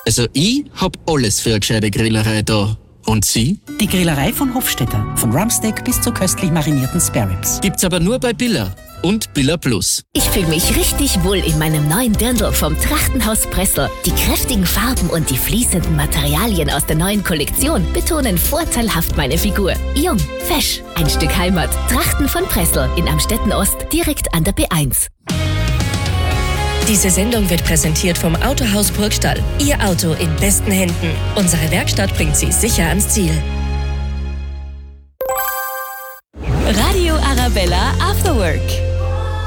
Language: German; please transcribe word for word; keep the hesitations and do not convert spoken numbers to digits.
Also ich hab alles für eine gescheite Grillerei da. Und Sie? Die Grillerei von Hofstetter. Von Rumpsteak bis zu köstlich marinierten Spareribs. Gibt's aber nur bei Billa und Billa Plus. Ich fühle mich richtig wohl in meinem neuen Dirndl vom Trachtenhaus Pressel. Die kräftigen Farben und die fließenden Materialien aus der neuen Kollektion betonen vorteilhaft meine Figur. Jung, fesch, ein Stück Heimat. Trachten von Pressel in Amstetten Ost, direkt an der B eins. Diese Sendung wird präsentiert vom Autohaus Burgstall. Ihr Auto in besten Händen. Unsere Werkstatt bringt Sie sicher ans Ziel. Radio Arabella After Work.